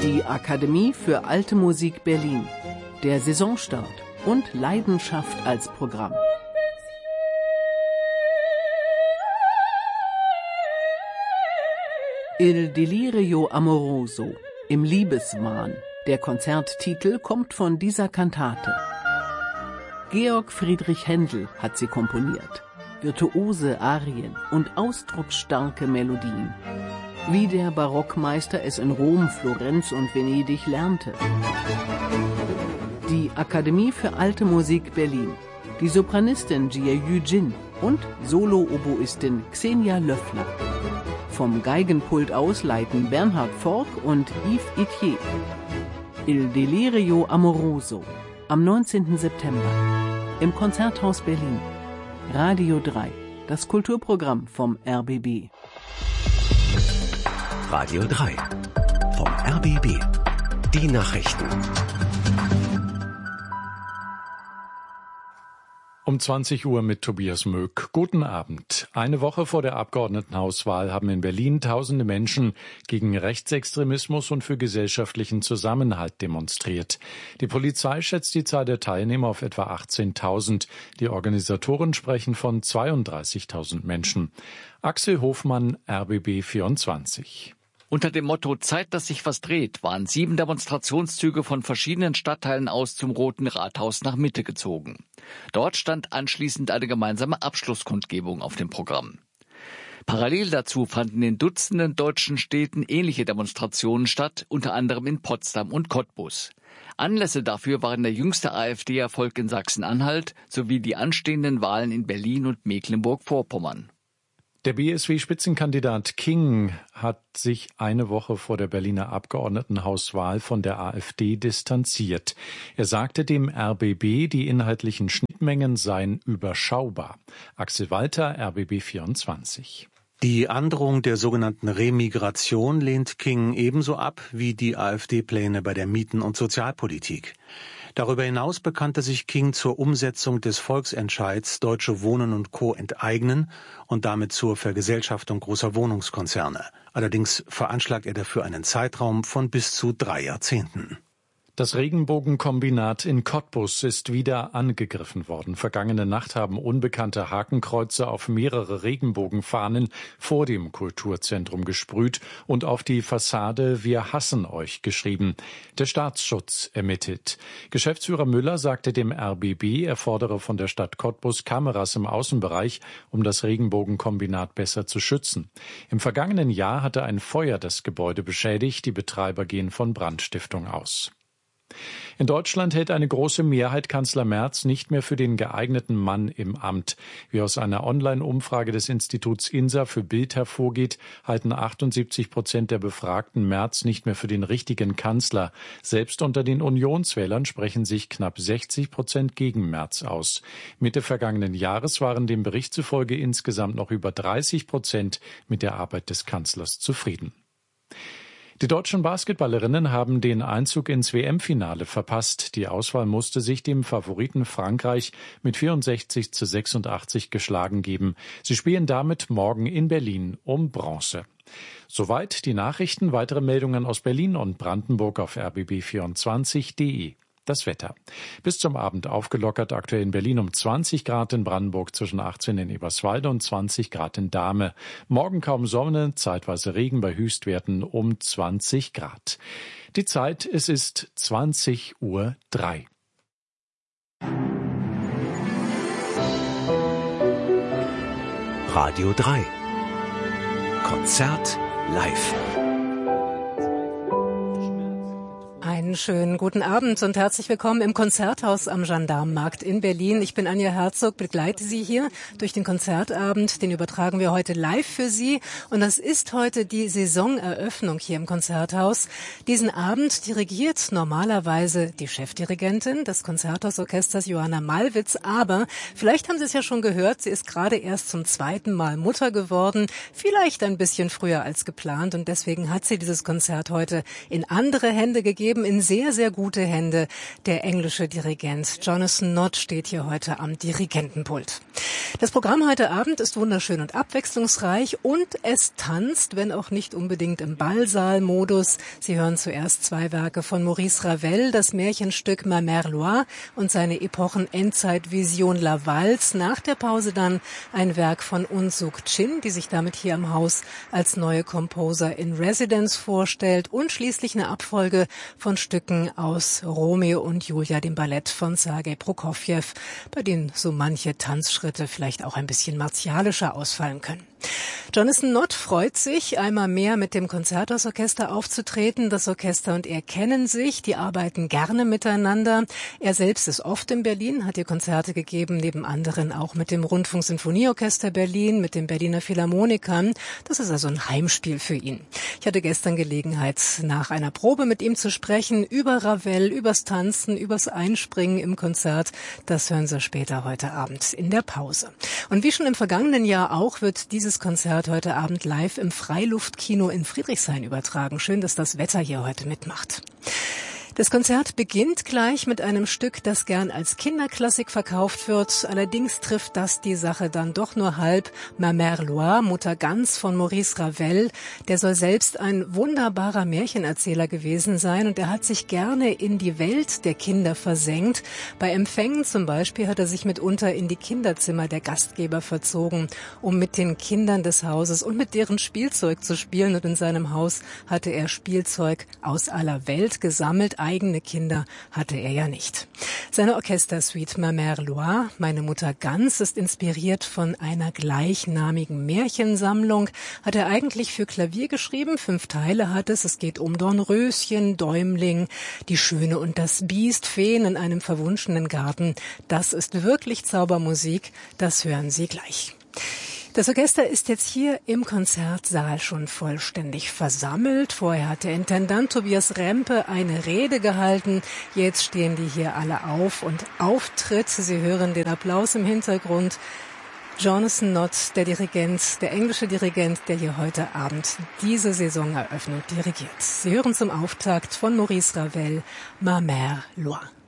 Die Akademie für Alte Musik Berlin. Der Saisonstart und Leidenschaft als Programm. Il Delirio Amoroso, im Liebeswahn. Der Konzerttitel kommt von dieser Kantate. Georg Friedrich Händel hat sie komponiert. Virtuose Arien und ausdrucksstarke Melodien. Wie der Barockmeister es in Rom, Florenz und Venedig lernte. Die Akademie für Alte Musik Berlin. Die Sopranistin Jie Yu-jin und Solo-Oboistin Xenia Löffler. Vom Geigenpult aus leiten Bernhard Fork und Yves Itier. Il Delirio Amoroso. Am 19. September. Im Konzerthaus Berlin. Radio 3. Das Kulturprogramm vom RBB. Radio 3. Vom RBB. Die Nachrichten. Um 20 Uhr mit Tobias Möck. Guten Abend. Eine Woche vor der Abgeordnetenhauswahl haben in Berlin tausende Menschen gegen Rechtsextremismus und für gesellschaftlichen Zusammenhalt demonstriert. Die Polizei schätzt die Zahl der Teilnehmer auf etwa 18.000. Die Organisatoren sprechen von 32.000 Menschen. Axel Hofmann, RBB 24. Unter dem Motto »Zeit, dass sich was dreht« waren 7 Demonstrationszüge von verschiedenen Stadtteilen aus zum Roten Rathaus nach Mitte gezogen. Dort stand anschließend eine gemeinsame Abschlusskundgebung auf dem Programm. Parallel dazu fanden in Dutzenden deutschen Städten ähnliche Demonstrationen statt, unter anderem in Potsdam und Cottbus. Anlässe dafür waren der jüngste AfD-Erfolg in Sachsen-Anhalt sowie die anstehenden Wahlen in Berlin und Mecklenburg-Vorpommern. Der BSW-Spitzenkandidat King hat sich eine Woche vor der Berliner Abgeordnetenhauswahl von der AfD distanziert. Er sagte dem RBB, die inhaltlichen Schnittmengen seien überschaubar. Axel Walter, RBB 24. Die Androhung der sogenannten Remigration lehnt King ebenso ab wie die AfD-Pläne bei der Mieten- und Sozialpolitik. Darüber hinaus bekannte sich King zur Umsetzung des Volksentscheids Deutsche Wohnen und Co. enteignen und damit zur Vergesellschaftung großer Wohnungskonzerne. Allerdings veranschlagt er dafür einen Zeitraum von bis zu 3 Jahrzehnten. Das Regenbogenkombinat in Cottbus ist wieder angegriffen worden. Vergangene Nacht haben unbekannte Hakenkreuze auf mehrere Regenbogenfahnen vor dem Kulturzentrum gesprüht und auf die Fassade »Wir hassen euch« geschrieben. Der Staatsschutz ermittelt. Geschäftsführer Müller sagte dem RBB, er fordere von der Stadt Cottbus Kameras im Außenbereich, um das Regenbogenkombinat besser zu schützen. Im vergangenen Jahr hatte ein Feuer das Gebäude beschädigt. Die Betreiber gehen von Brandstiftung aus. In Deutschland hält eine große Mehrheit Kanzler Merz nicht mehr für den geeigneten Mann im Amt. Wie aus einer Online-Umfrage des Instituts INSA für Bild hervorgeht, halten 78% der Befragten Merz nicht mehr für den richtigen Kanzler. Selbst unter den Unionswählern sprechen sich knapp 60% gegen Merz aus. Mitte vergangenen Jahres waren dem Bericht zufolge insgesamt noch über 30% mit der Arbeit des Kanzlers zufrieden. Die deutschen Basketballerinnen haben den Einzug ins WM-Finale verpasst. Die Auswahl musste sich dem Favoriten Frankreich mit 64:86 geschlagen geben. Sie spielen damit morgen in Berlin um Bronze. Soweit die Nachrichten. Weitere Meldungen aus Berlin und Brandenburg auf rbb24.de. Das Wetter. Bis zum Abend aufgelockert, aktuell in Berlin um 20 Grad, in Brandenburg zwischen 18 in Eberswalde und 20 Grad in Dahme. Morgen kaum Sonne, zeitweise Regen bei Höchstwerten um 20 Grad. Die Zeit, es ist 20:03 Uhr. Radio 3. Konzert live. Einen schönen guten Abend und herzlich willkommen im Konzerthaus am Gendarmenmarkt in Berlin. Ich bin Anja Herzog, begleite Sie hier durch den Konzertabend. Den übertragen wir heute live für Sie. Und das ist heute die Saisoneröffnung hier im Konzerthaus. Diesen Abend dirigiert normalerweise die Chefdirigentin des Konzerthausorchesters Johanna Malwitz. Aber vielleicht haben Sie es ja schon gehört, sie ist gerade erst zum 2. Mal Mutter geworden. Vielleicht ein bisschen früher als geplant. Und deswegen hat sie dieses Konzert heute in andere Hände gegeben, in sehr, sehr gute Hände. Der englische Dirigent Jonathan Nott steht hier heute am Dirigentenpult. Das Programm heute Abend ist wunderschön und abwechslungsreich und es tanzt, wenn auch nicht unbedingt im Ballsaal-Modus. Sie hören zuerst 2 Werke von Maurice Ravel, das Märchenstück Ma Mère Loire und seine Epochen-Endzeit-Vision La Valse. Nach der Pause dann ein Werk von Un Suk Chin, die sich damit hier im Haus als neue Composer in Residence vorstellt und schließlich eine Abfolge von Stücken aus Romeo und Julia, dem Ballett von Sergei Prokofjew, bei denen so manche Tanzschritte vielleicht auch ein bisschen martialischer ausfallen können. Jonathan Nott freut sich, einmal mehr mit dem Concertos-Orchester aufzutreten. Das Orchester und er kennen sich, die arbeiten gerne miteinander. Er selbst ist oft in Berlin, hat hier Konzerte gegeben, neben anderen auch mit dem Rundfunksinfonieorchester Berlin, mit den Berliner Philharmonikern. Das ist also ein Heimspiel für ihn. Ich hatte gestern Gelegenheit, nach einer Probe mit ihm zu sprechen, über Ravel, übers Tanzen, übers Einspringen im Konzert. Das hören Sie später heute Abend in der Pause. Und wie schon im vergangenen Jahr auch, wird dieses Konzert heute Abend live im Freiluftkino in Friedrichshain übertragen. Schön, dass das Wetter hier heute mitmacht. Das Konzert beginnt gleich mit einem Stück, das gern als Kinderklassik verkauft wird. Allerdings trifft das die Sache dann doch nur halb. Ma Mère Loire, Mutter Gans von Maurice Ravel, der soll selbst ein wunderbarer Märchenerzähler gewesen sein und er hat sich gerne in die Welt der Kinder versenkt. Bei Empfängen zum Beispiel hat er sich mitunter in die Kinderzimmer der Gastgeber verzogen, um mit den Kindern des Hauses und mit deren Spielzeug zu spielen. Und in seinem Haus hatte er Spielzeug aus aller Welt gesammelt. Eigene Kinder hatte er ja nicht. Seine Orchestersuite Ma Mère Loire, meine Mutter Gans, ist inspiriert von einer gleichnamigen Märchensammlung. Hat er eigentlich für Klavier geschrieben. 5 Teile hat es. Es geht um Dornröschen, Däumling, die Schöne und das Biest, Feen in einem verwunschenen Garten. Das ist wirklich Zaubermusik. Das hören Sie gleich. Das Orchester ist jetzt hier im Konzertsaal schon vollständig versammelt. Vorher hat der Intendant Tobias Rempe eine Rede gehalten. Jetzt stehen die hier alle auf und Auftritt. Sie hören den Applaus im Hintergrund. Jonathan Nott, der Dirigent, der englische Dirigent, der hier heute Abend diese Saisoneröffnung dirigiert. Sie hören zum Auftakt von Maurice Ravel Ma Mère Loire.